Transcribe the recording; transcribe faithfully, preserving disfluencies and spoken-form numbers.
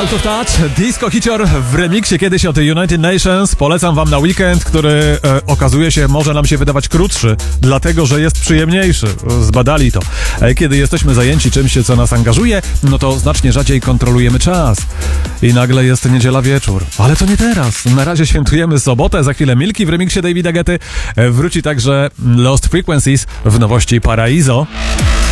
Out of Touch, disco hicior w remiksie kiedyś od United Nations. Polecam wam na weekend, który e, okazuje się, może nam się wydawać krótszy, dlatego, że jest przyjemniejszy. Zbadali to. E, kiedy jesteśmy zajęci czymś, co nas angażuje, no to znacznie rzadziej kontrolujemy czas. I nagle jest niedziela wieczór. Ale to nie teraz. Na razie świętujemy sobotę, za chwilę Milki w remiksie Davida Guetty. E, wróci także Lost Frequencies w nowości Paraiso.